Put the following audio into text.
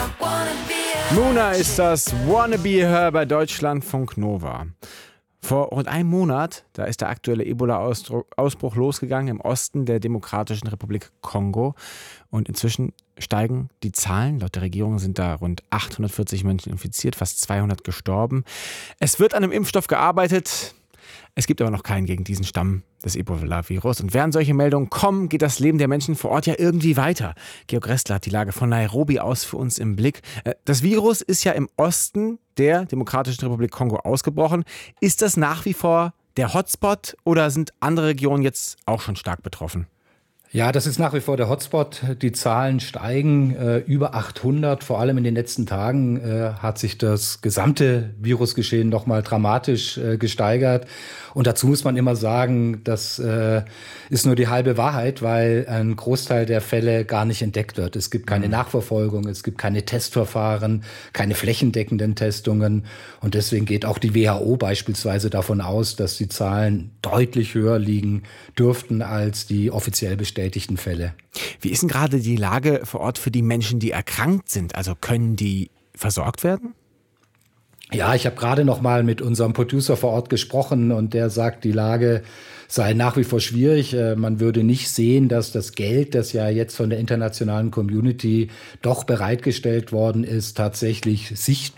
Muna ist das Wanna Be Her bei Deutschlandfunk Nova. Vor rund einem Monat, da ist der aktuelle Ebola-Ausbruch losgegangen im Osten der Demokratischen Republik Kongo. Und inzwischen steigen die Zahlen. Laut der Regierung sind da rund 840 Menschen infiziert, fast 200 gestorben. Es wird an einem Impfstoff gearbeitet. Es gibt aber noch keinen gegen diesen Stamm des Ebola-Virus. Und während solche Meldungen kommen, geht das Leben der Menschen vor Ort ja irgendwie weiter. Georg Restler hat die Lage von Nairobi aus für uns im Blick. Das Virus ist ja im Osten der Demokratischen Republik Kongo ausgebrochen. Ist das nach wie vor der Hotspot oder sind andere Regionen jetzt auch schon stark betroffen? Ja, das ist nach wie vor der Hotspot. Die Zahlen steigen über 800. Vor allem in den letzten Tagen hat sich das gesamte Virusgeschehen noch mal dramatisch gesteigert. Und dazu muss man immer sagen, das ist nur die halbe Wahrheit, weil ein Großteil der Fälle gar nicht entdeckt wird. Es gibt keine Nachverfolgung, es gibt keine Testverfahren, keine flächendeckenden Testungen. Und deswegen geht auch die WHO beispielsweise davon aus, dass die Zahlen deutlich höher liegen dürften als die offiziell bestätigten Fälle. Wie ist denn gerade die Lage vor Ort für die Menschen, die erkrankt sind? Also können die versorgt werden? Ja, ich habe gerade noch mal mit unserem Producer vor Ort gesprochen und der sagt, die Lage sei nach wie vor schwierig. Man würde nicht sehen, dass das Geld, das ja jetzt von der internationalen Community doch bereitgestellt worden ist, tatsächlich sichtbar